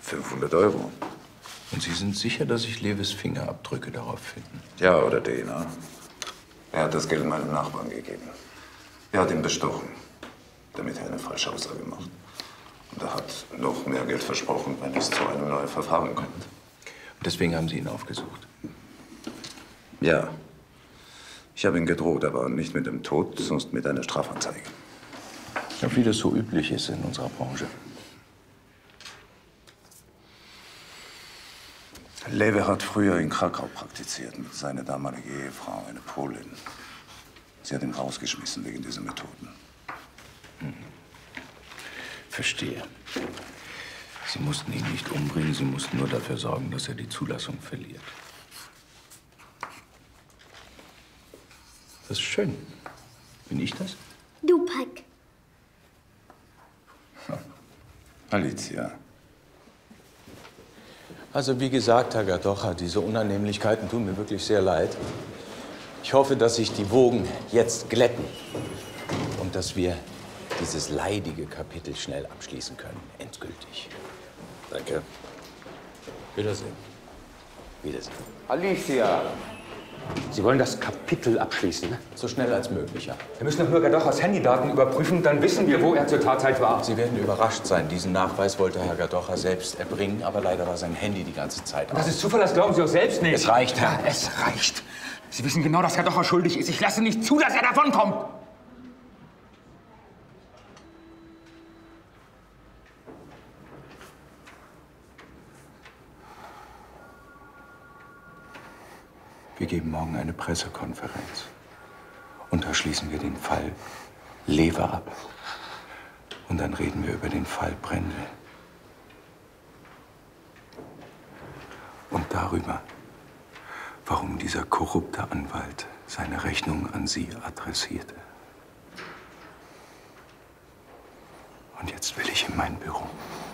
500 Euro. Und Sie sind sicher, dass sich Lewes Fingerabdrücke darauf finden? Ja, oder DNA. Er hat das Geld meinem Nachbarn gegeben. Er hat ihn bestochen, damit er eine falsche Aussage macht. Und er hat noch mehr Geld versprochen, wenn es zu einem neuen Verfahren kommt. Und deswegen haben Sie ihn aufgesucht? Ja. Ich habe ihn gedroht, aber nicht mit dem Tod, sonst mit einer Strafanzeige. Ja, wie das so üblich ist in unserer Branche. Lewe hat früher in Krakau praktiziert mit seiner damaligen Ehefrau, eine Polin. Sie hat ihn rausgeschmissen wegen dieser Methoden. Verstehe. Sie mussten ihn nicht umbringen, Sie mussten nur dafür sorgen, dass er die Zulassung verliert. Das ist schön. Bin ich das? Du, Pike. Alicia. Also wie gesagt, Herr Gardocha, diese Unannehmlichkeiten tun mir wirklich sehr leid. Ich hoffe, dass sich die Wogen jetzt glätten und dass wir dieses leidige Kapitel schnell abschließen können, endgültig. Danke. Wiedersehen. Wiedersehen. Alicia, Sie wollen das Kapitel abschließen, ne? So schnell als möglich, ja. Wir müssen doch nur Gardochas Handydaten überprüfen, dann wissen wir, wo er zur Tatzeit war. Sie werden überrascht sein. Diesen Nachweis wollte Herr Gardocha selbst erbringen, aber leider war sein Handy die ganze Zeit aus. Das ist Zufall, das glauben Sie auch selbst nicht. Es reicht, Herr. Ja, es reicht. Sie wissen genau, dass Gardocha schuldig ist. Ich lasse nicht zu, dass er davonkommt. Wir geben morgen eine Pressekonferenz. Und da schließen wir den Fall Lewe ab. Und dann reden wir über den Fall Brendel. Und darüber, warum dieser korrupte Anwalt seine Rechnung an Sie adressierte. Und jetzt will ich in mein Büro.